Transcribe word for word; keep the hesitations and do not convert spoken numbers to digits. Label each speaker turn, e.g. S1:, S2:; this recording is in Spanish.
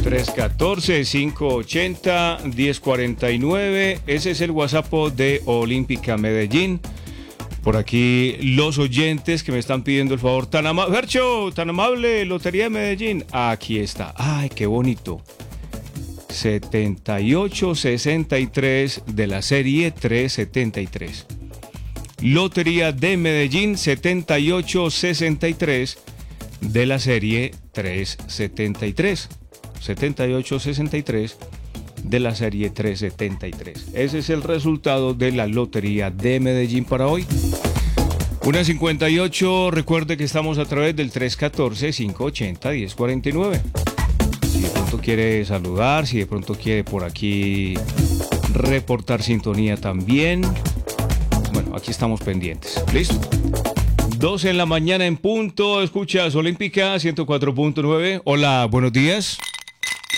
S1: tres uno cuatro, cinco ocho cero, uno cero cuatro nueve. Ese es el WhatsApp de Olímpica Medellín. Por aquí los oyentes que me están pidiendo el favor. Tan amable, Fercho, tan amable, Lotería de Medellín. Aquí está. Ay, qué bonito. setenta y ocho sesenta y tres de la serie trescientos setenta y tres. Lotería de Medellín setenta y ocho sesenta y tres de la serie trescientos setenta y tres. setenta y ocho sesenta y tres de la serie trescientos setenta y tres. Ese es el resultado de la Lotería de Medellín para hoy. una cincuenta y ocho, recuerde que estamos a través del tres uno cuatro, cinco ocho cero, uno cero cuatro nueve. Si de pronto quiere saludar, si de pronto quiere por aquí reportar sintonía también. Bueno, aquí estamos pendientes. ¿Listo? doce en la mañana en punto. Escuchas Olímpica ciento cuatro punto nueve. Hola, buenos días.